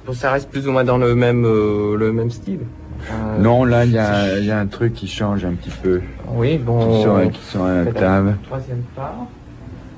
Bon, ça reste plus ou moins dans le même style. Non, là, il y a un truc qui change un petit peu. Oui, bon. Qui sort à la table. Troisième part.